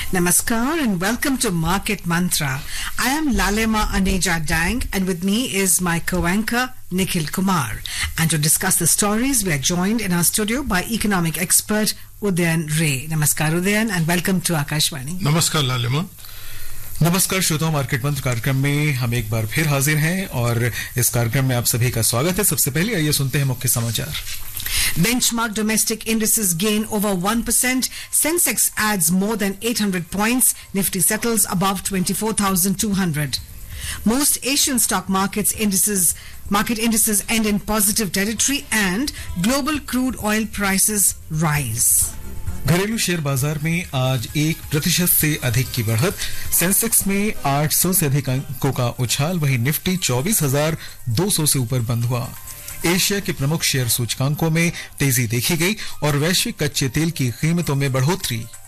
Namaskar and welcome to Market Mantra. I am Lalema Aneja Dang and with me is my co-anchor Nikhil Kumar. And to discuss the stories, we are joined in our studio by economic expert Udayan Ray. Namaskar Udayan and welcome to Akashvani. नमस्कार लालिमा। नमस्कार श्रोताओं, market मंत्र कार्यक्रम में हम एक बार फिर हाजिर हैं और इस कार्यक्रम में आप सभी का स्वागत है। सबसे पहले आइए सुनते हैं मुख्य समाचार। Benchmark domestic indices gain over 1%. Sensex adds more than 800 points. Nifty settles above 24,200. Most Asian stock market indices end in positive territory and global crude oil prices rise. घरेलू शेयर बाजार में आज 1% से अधिक की बढ़त। सेंसेक्स में 800 से अधिक अंकों का उछाल, वहीं निफ्टी 24,200 से ऊपर बंद हुआ। एशिया के प्रमुख शेयर सूचकांकों में तेजी देखी गई और वैश्विक कच्चे तेल की कीमतों में बढ़ोतरी